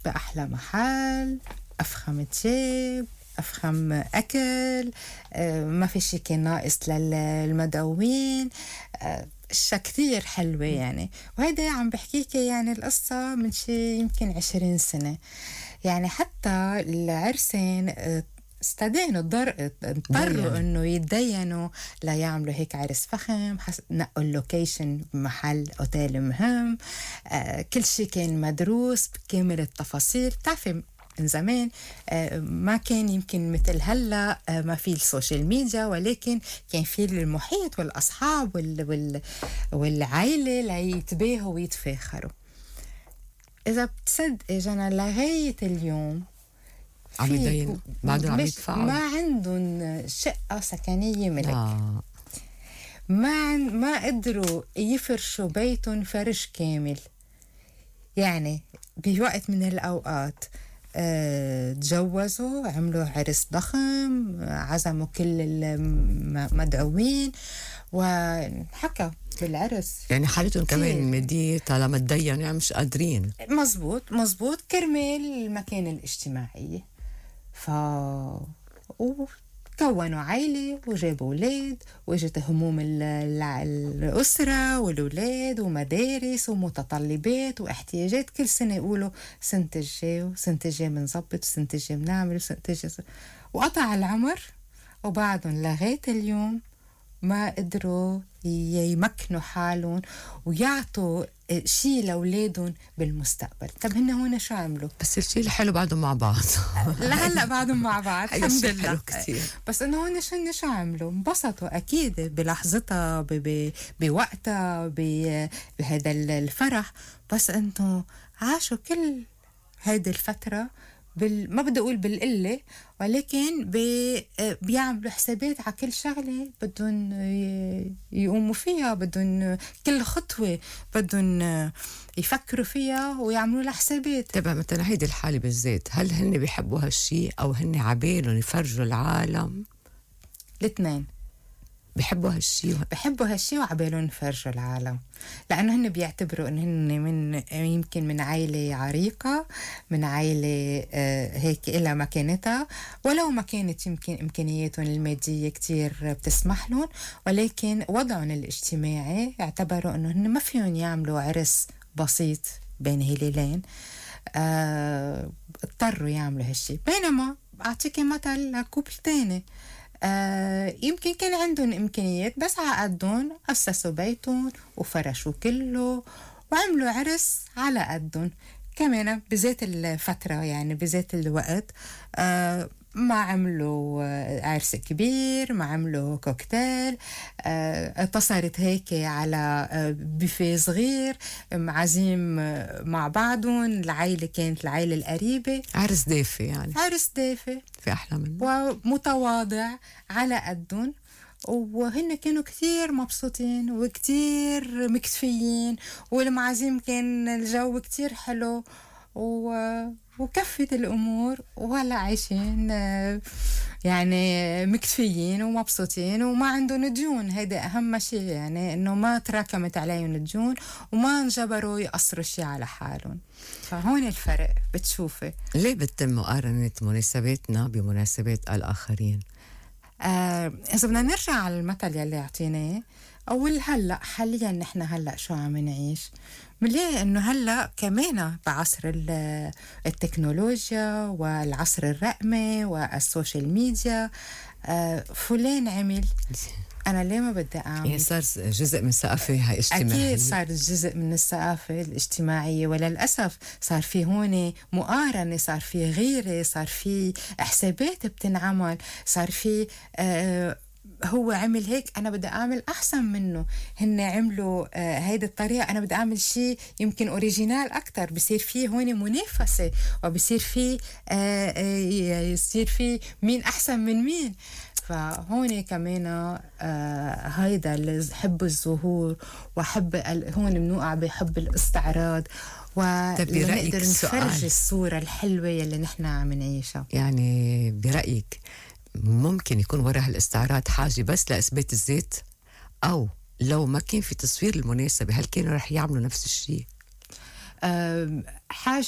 في أحلى محل، أفخم تياب، أفخم أكل، ما في شي كان ناقص للمدعوين. أشياء كتير حلوة يعني. وهيدا عم بحكيكي يعني القصة من شي يمكن 20 سنة. يعني حتى العرسين استدينوا اضطروا انه يتدينوا ليعملوا هيك عرس فخم، نقوا اللوكيشن بمحل اوتيل مهم. كل شيء كان مدروس بكامل التفاصيل. بتعرفي من زمان ما كان يمكن مثل هلا ما في السوشيال ميديا، ولكن كان في المحيط والاصحاب والعائله ليتباهوا ويتفاخروا. اذا بتصدقي جانا لغايه اليوم عم يدينوا بعدهم عم يدفعوا، ما عندهم شقة سكنية ملك. ما قدروا يفرشوا بيتهم فرش كامل. يعني بوقت من الأوقات تجوزوا، عملوا عرس ضخم، عزموا كل المدعوين وحكى بالعرس. يعني حالتهم كمان مادية طالما تدينوا يعني مش قادرين. مزبوط كرمال المكان الاجتماعية. وكونوا عائلة وجابوا أولاد، وإجت هموم الأسرة والأولاد ومدارس ومتطلبات واحتياجات. كل سنة يقولوا سنة الجاي وسنة الجاي بنظبط وسنة الجاي بنعمل وسنة الجاي، وقطع العمر وبعدهم لغاية اليوم ما قدروا يمكنوا حالهم ويعطوا شيء لأولادهم بالمستقبل. طب هن هون شو عملوا؟ بس الشيء الحلو بعدهم مع بعض. لهلا بعدهم مع بعض الحمد لله. كتير. بس انه هون شو عملوا؟ انبسطوا اكيد بلحظتها، بوقتها، بهذا الفرح. بس انه عاشوا كل هذه الفترة ما بدي أقول بالقلة، ولكن بيعملوا حسابات على كل شغلة بدهم يقوموا فيها، بدهم كل خطوة بدهم يفكروا فيها ويعملوا لها حسابات. طبعا مثلا هيدي الحالة بالذات، هل هن بيحبوا هالشي أو هن عبالهم يفرجوا العالم؟ الاثنين بحبوا هالشي وعبالهم يفرجوا العالم، لأنه هن بيعتبروا إن هن يمكن من عائلة عريقة، من عائلة هيك إلها مكانتها، ولو ما كانت يمكن إمكانياتهم المادية كتير بتسمح لهم، ولكن وضعهم الاجتماعي اعتبروا إنه هن ما فيهم يعملوا عرس بسيط بين هلالين. اضطروا يعملوا هالشي. بينما أعطيكي مثل كوبل تاني يمكن كان عندهم إمكانيات بس على قدهم، أسسوا بيتهم وفرشوا كله وعملوا عرس على قدهم كمان بذات الفترة. يعني بذات الوقت ما عملوا عرس كبير، ما عملوا كوكتيل، اتصرت هيك على بوفيه صغير عزيم مع بعضهم. العائلة كانت العائلة القريبة، عرس دافي، يعني عرس دافي في أحلى منه ومتواضع على قدهم. وهن كانوا كتير مبسوطين وكتير مكتفيين، والمعازيم كان الجو كتير حلو وكفت الأمور، وهلا عايشين يعني مكتفيين ومبسوطين وما عندهم ديون. هيدا أهم شيء، يعني إنه ما تراكمت عليهم الديون وما انجبروا يقصروا شيء على حالهم. فهون الفرق بتشوفي. ليه بتتم مقارنة مناسباتنا بمناسبات الآخرين؟ إذا بدنا نرجع على المثل يلي أعطيناه أول، هلأ حاليا نحن هلأ شو عم نعيش؟ بنلاقي إنه هلأ كمان بعصر التكنولوجيا والعصر الرقمي والسوشيال ميديا. فلان عمل، أنا ليه ما بدي أعمل؟ يعني صار جزء من ثقافة اجتماعية. أكيد صار جزء من الثقافة الاجتماعية، وللأسف صار في هون مقارنة، صار في غيرة، صار في حسابات بتنعمل، صار في هو عمل هيك أنا بدي أعمل أحسن منه، هن عملوا هيدا الطريقة أنا بدي أعمل شيء يمكن أوريجينال أكتر. بصير فيه هون منافسة، وبصير فيه يصير فيه مين أحسن من مين. فهون كمان هيدا اللي حب الظهور وحب هون بنوقع بحب الاستعراض، ونقدر نفرج الصورة الحلوة اللي نحن عم نعيشها. يعني برأيك ممكن يكون وراء هالاستعراض حاجة بس لإثبات الذات، أو لو ما كان في تصوير المناسبة هل كانوا رح يعملوا نفس الشيء؟ حاجة